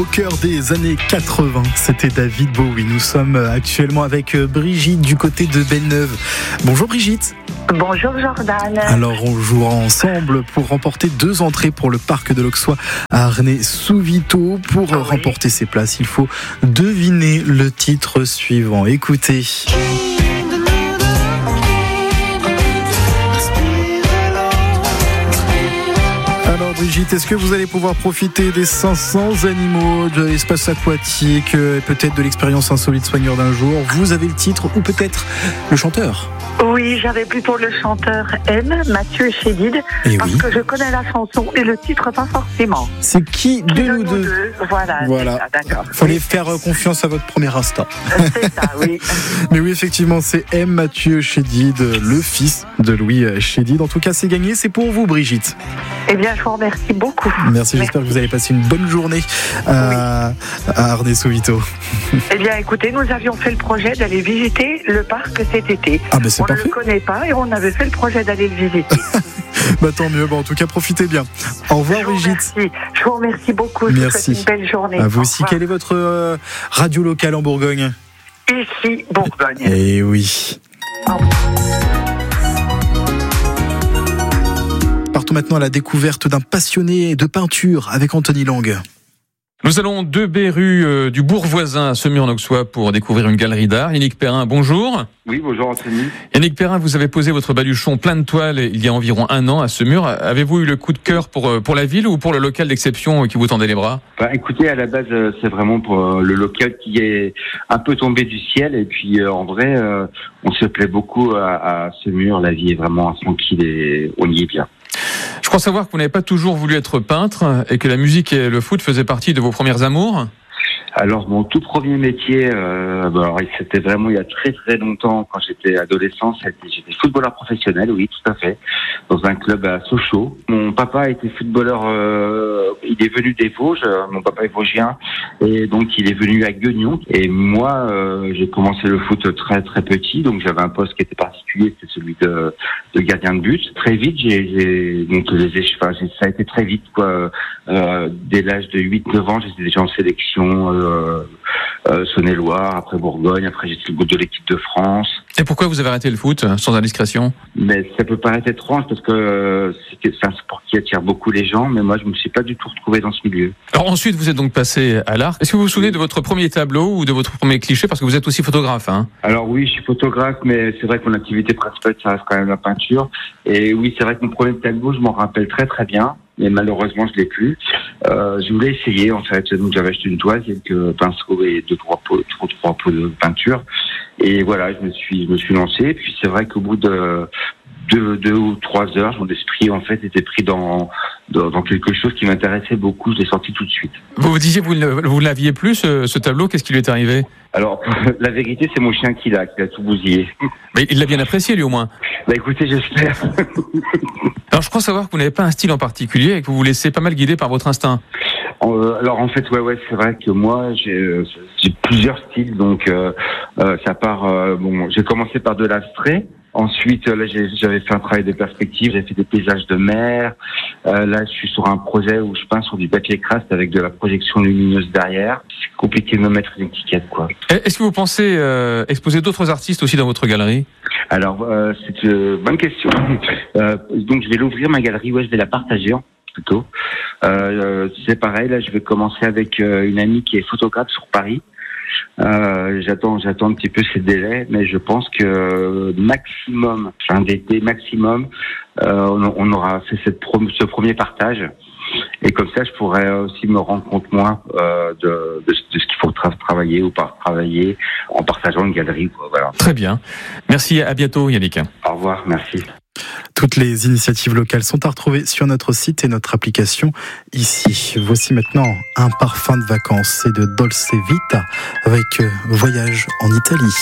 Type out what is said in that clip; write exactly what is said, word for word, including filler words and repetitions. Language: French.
Au cœur des années quatre-vingts, c'était David Bowie. Nous sommes actuellement avec Brigitte du côté de Belle-Neuve. Bonjour Brigitte. Bonjour Jordan. Alors on jouera ensemble pour remporter deux entrées pour le parc de l'Auxois à Arnay-sous-Vito. Pour oui. remporter ces places, il faut deviner le titre suivant. Écoutez. Alors Brigitte, est-ce que vous allez pouvoir profiter des cinq cents animaux de l'espace aquatique et peut-être de l'expérience insolite soigneur d'un jour? Vous avez le titre ou peut-être le chanteur? Oui, j'avais plutôt le chanteur M, Mathieu Chédid, et parce oui. que je connais la chanson et le titre pas forcément. C'est qui de nous deux, deux Voilà, voilà. Ça, d'accord. Fallait oui. faire confiance à votre premier instinct. C'est ça, oui. Mais oui, effectivement, c'est M, Mathieu Chédid, le fils de Louis Chédid. En tout cas, c'est gagné, c'est pour vous Brigitte. Eh bien, je vous remercie beaucoup. Merci, j'espère Merci. que vous allez passer une bonne journée à, oui. à Arnay-sous-Vito. Eh bien, écoutez, nous avions fait le projet d'aller visiter le parc cet été. Ah ben c'est on parfait. ne le connaît pas et on avait fait le projet d'aller le visiter. Bah tant mieux, bon, en tout cas profitez bien. Au revoir je vous Brigitte. Remercie. Je vous remercie beaucoup. Je Merci. vous souhaite une belle journée. À vous aussi. Quelle est votre euh, radio locale en Bourgogne? Ici, Bourgogne. Eh oui. Partons maintenant à la découverte d'un passionné de peinture avec Anthony Lang. Nous allons deux B rue euh, du Bourg voisin à Semur-en-Auxois pour découvrir une galerie d'art. Yannick Perrin, bonjour. Oui, bonjour Anthony. Yannick Perrin, vous avez posé votre baluchon plein de toiles il y a environ un an à Semur. Avez-vous eu le coup de cœur pour, pour la ville ou pour le local d'exception qui vous tendait les bras? Bah, écoutez, à la base, c'est vraiment pour le local qui est un peu tombé du ciel. Et puis, euh, en vrai, euh, on se plaît beaucoup à, à Semur. La vie est vraiment tranquille et on y est bien. Je crois savoir que vous n'avez pas toujours voulu être peintre et que la musique et le foot faisaient partie de vos premières amours. Alors, mon tout premier métier, euh, bah, alors, c'était vraiment il y a très très longtemps, quand j'étais adolescent, c'était, j'étais footballeur professionnel, oui, tout à fait, dans un club à Sochaux. Mon papa était footballeur, euh, il est venu des Vosges, mon papa est vosgien, et donc il est venu à Guignon. Et moi, euh, j'ai commencé le foot très très petit, donc j'avais un poste qui était particulier, c'était celui de, de gardien de but. Très vite, j'ai, j'ai donc les enfin, ça a été très vite, quoi. Euh, dès l'âge de huit neuf ans, j'étais déjà en sélection. Euh, Euh, euh, Saône-et-Loire, après Bourgogne, après j'étais le goût de l'équipe de France. Et pourquoi vous avez arrêté le foot, sans indiscrétion? Mais ça peut paraître étrange parce que euh, c'est, c'est un sport qui attire beaucoup les gens, mais moi je me suis pas du tout retrouvé dans ce milieu. Alors ensuite vous êtes donc passé à l'art. Est-ce que vous vous souvenez de votre premier tableau ou de votre premier cliché, parce que vous êtes aussi photographe, hein? Alors oui, je suis photographe, mais c'est vrai que mon activité principale ça reste quand même la peinture. Et oui, c'est vrai que mon premier tableau, je m'en rappelle très très bien. Mais malheureusement, je l'ai plus. Euh, je voulais essayer, en fait. Donc, j'avais acheté une toile, quelques pinceaux et deux, trois pots, trois, trois pots de peinture. Et voilà, je me suis, je me suis lancé. Et puis, c'est vrai qu'au bout de deux, deux ou trois heures, mon esprit, en fait, était pris dans, dans, dans quelque chose qui m'intéressait beaucoup. Je l'ai sorti tout de suite. Vous vous disiez, vous ne vous l'aviez plus, ce, ce tableau. Qu'est-ce qui lui est arrivé? Alors, la vérité, c'est mon chien qui l'a, qui l'a tout bousillé. Mais il l'a bien apprécié, lui, au moins. Bah, écoutez, j'espère. Alors, je crois savoir que vous n'avez pas un style en particulier et que vous vous laissez pas mal guider par votre instinct. Euh, alors, en fait, ouais, ouais, c'est vrai que moi, j'ai, euh, j'ai plusieurs styles. Donc, euh, euh, ça part. Euh, bon, j'ai commencé par de l'abstrait. Ensuite, là, j'ai, j'avais fait un travail de perspective, j'ai fait des paysages de mer. Euh, là, je suis sur un projet où je peins sur du papier craft avec de la projection lumineuse derrière. C'est compliqué de me mettre une étiquette, quoi. Est-ce que vous pensez euh, exposer d'autres artistes aussi dans votre galerie? Alors, euh, c'est une bonne question. Euh, donc, je vais l'ouvrir, ma galerie. Ouais, je vais la partager, plutôt. Euh, c'est pareil, là, je vais commencer avec euh, une amie qui est photographe sur Paris. Euh, j'attends, j'attends un petit peu ces délais, mais je pense que maximum, fin d'été maximum, euh, on, on aura fait cette prom- ce premier partage. Et comme ça, je pourrais aussi me rendre compte, moi, euh, de, de, de ce qu'il faut tra- travailler ou pas travailler en partageant une galerie, quoi, voilà. Très bien. Merci, à bientôt, Yannick. Au revoir, merci. Toutes les initiatives locales sont à retrouver sur notre site et notre application ici. Voici maintenant un parfum de vacances, c'est de Dolce Vita avec Voyage en Italie.